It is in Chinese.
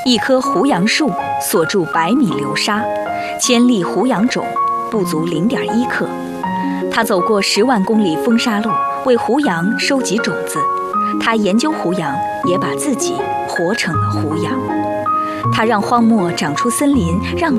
一棵胡杨树锁住100米流沙，千粒胡杨种不足0.1克。他走过10万公里风沙路，为胡杨收集种子。他研究胡杨，也把自己活成了胡杨。他让荒漠长出森林，让